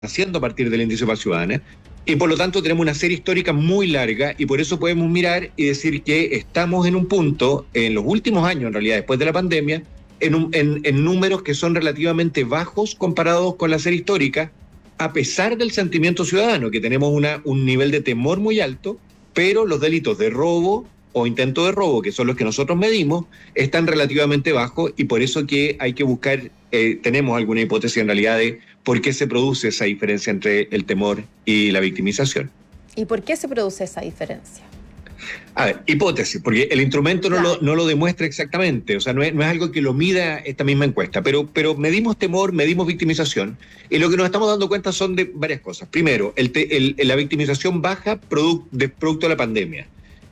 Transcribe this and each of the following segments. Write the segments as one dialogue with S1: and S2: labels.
S1: haciendo a partir del índice de paz ciudadana, y por lo tanto tenemos una serie histórica muy larga, y por eso podemos mirar y decir que estamos en un punto, en los últimos años en realidad, después de la pandemia, en números que son relativamente bajos comparados con la serie histórica, a pesar del sentimiento ciudadano, que tenemos un nivel de temor muy alto, pero los delitos de robo o intento de robo, que son los que nosotros medimos, están relativamente bajos, y por eso que hay que buscar, tenemos alguna hipótesis en realidad de por qué se produce esa diferencia entre el temor y la victimización.
S2: ¿Y por qué se produce esa diferencia?
S1: A ver, hipótesis, porque el instrumento
S2: Claro.
S1: no lo demuestra exactamente, o sea, no es algo que lo mida esta misma encuesta, pero medimos temor, medimos victimización, y lo que nos estamos dando cuenta son de varias cosas. Primero, la victimización baja producto de la pandemia,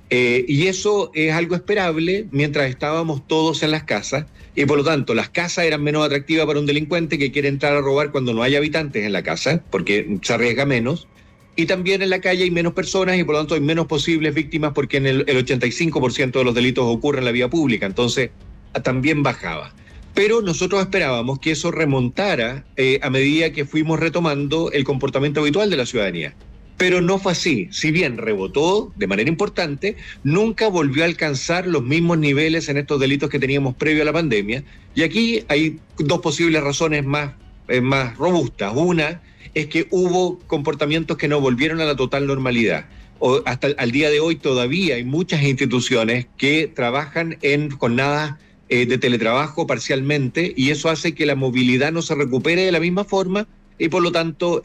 S1: y eso es algo esperable mientras estábamos todos en las casas, y por lo tanto las casas eran menos atractivas para un delincuente que quiere entrar a robar cuando no hay habitantes en la casa, porque se arriesga menos. Y también en la calle hay menos personas y por lo tanto hay menos posibles víctimas, porque el 85% de los delitos ocurre en la vía pública, entonces también bajaba. Pero nosotros esperábamos que eso remontara a medida que fuimos retomando el comportamiento habitual de la ciudadanía. Pero no fue así. Si bien rebotó de manera importante, nunca volvió a alcanzar los mismos niveles en estos delitos que teníamos previo a la pandemia. Y aquí hay dos posibles razones más robustas. Una es que hubo comportamientos que no volvieron a la total normalidad. Hasta al día de hoy todavía hay muchas instituciones que trabajan en jornadas de teletrabajo parcialmente, y eso hace que la movilidad no se recupere de la misma forma, y por lo tanto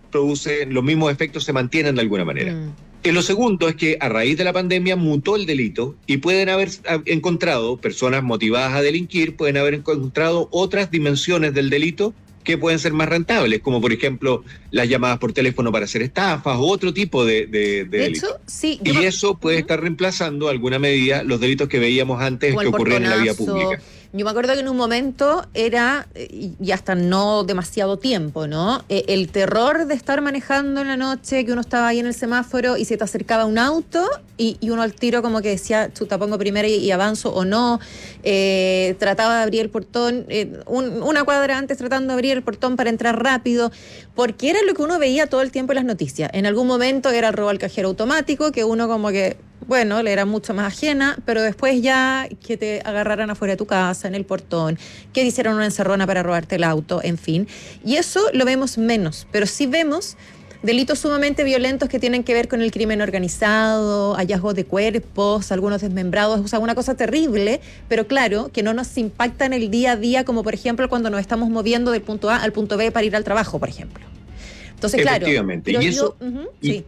S1: los mismos efectos se mantienen de alguna manera. Y lo segundo es que a raíz de la pandemia mutó el delito, y pueden haber encontrado personas motivadas a delinquir, pueden haber encontrado otras dimensiones del delito que pueden ser más rentables, como por ejemplo las llamadas por teléfono para hacer estafas o otro tipo de delitos.
S2: Hecho, sí,
S1: y eso puede estar reemplazando en alguna medida los delitos que veíamos antes que ocurrían en la vía pública.
S2: Yo me acuerdo que en un momento era, y hasta no demasiado tiempo, ¿no? El terror de estar manejando en la noche, que uno estaba ahí en el semáforo y se te acercaba un auto y uno al tiro como que decía, chuta, pongo primero y avanzo o no. Trataba de abrir el portón, una cuadra antes tratando de abrir el portón para entrar rápido, porque era lo que uno veía todo el tiempo en las noticias. En algún momento era el robo al cajero automático, que uno como que, bueno, le era mucho más ajena, pero después ya que te agarraran afuera de tu casa, en el portón, que te hicieran una encerrona para robarte el auto, en fin. Y eso lo vemos menos, pero sí vemos delitos sumamente violentos que tienen que ver con el crimen organizado, hallazgos de cuerpos, algunos desmembrados, o sea, una cosa terrible, pero claro, que no nos impacta en el día a día, como por ejemplo cuando nos estamos moviendo del punto A al punto B para ir al trabajo, por ejemplo. Entonces,
S1: efectivamente,
S2: claro.
S1: y eso...
S2: Sí.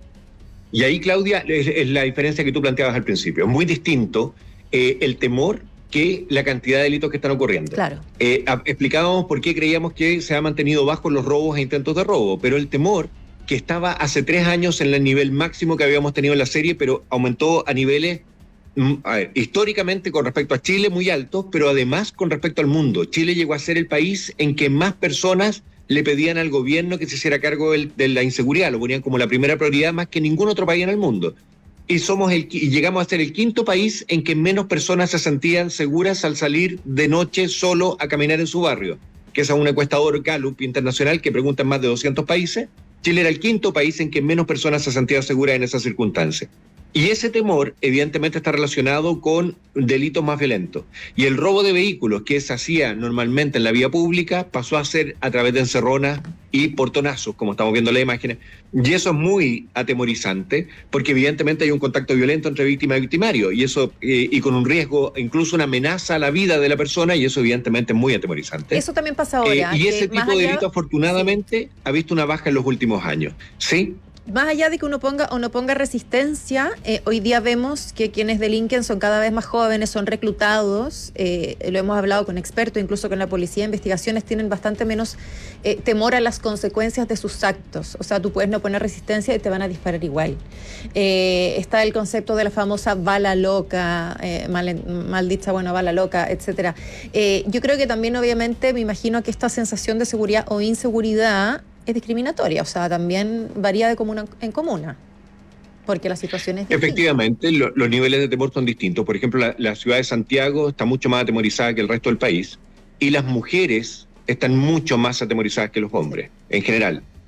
S1: Y ahí, Claudia, es la diferencia que tú planteabas al principio. Es muy distinto el temor que la cantidad de delitos que están ocurriendo.
S2: Claro.
S1: Explicábamos por qué creíamos que se ha mantenido bajo los robos e intentos de robo, pero el temor, que estaba hace 3 años en el nivel máximo que habíamos tenido en la serie, pero aumentó a niveles, históricamente con respecto a Chile muy altos, pero además con respecto al mundo. Chile llegó a ser el país en que más personas le pedían al gobierno que se hiciera cargo de la inseguridad, lo ponían como la primera prioridad más que ningún otro país en el mundo. Y llegamos a ser el 5º país en que menos personas se sentían seguras al salir de noche solo a caminar en su barrio, que esa es una encuesta Gallup internacional que pregunta en más de 200 países. Chile era el 5º país en que menos personas se sentían seguras en esas circunstancias. Y ese temor evidentemente está relacionado con delitos más violentos. Y el robo de vehículos, que se hacía normalmente en la vía pública, pasó a ser a través de encerronas y portonazos, como estamos viendo en las imágenes. Y eso es muy atemorizante, porque evidentemente hay un contacto violento entre víctima y victimario, y eso y con un riesgo, incluso una amenaza a la vida de la persona, y eso evidentemente es muy atemorizante.
S2: Eso también pasa ahora.
S1: Y ese tipo de delito, afortunadamente, ha visto una baja en los últimos años. ¿Sí?
S2: Más allá de que uno ponga o no ponga resistencia, hoy día vemos que quienes delinquen son cada vez más jóvenes, son reclutados, lo hemos hablado con expertos, incluso con la policía de investigaciones, tienen bastante menos temor a las consecuencias de sus actos. O sea, tú puedes no poner resistencia y te van a disparar igual. Está el concepto de la famosa bala loca, mal dicha, bueno, bala loca, etcétera. Yo creo que también, obviamente, me imagino que esta sensación de seguridad o inseguridad es discriminatoria, o sea, también varía de comuna en comuna, porque la situación es difícil.
S1: Efectivamente, los niveles de temor son distintos. Por ejemplo, la ciudad de Santiago está mucho más atemorizada que el resto del país, y las mujeres están mucho más atemorizadas que los hombres, en general.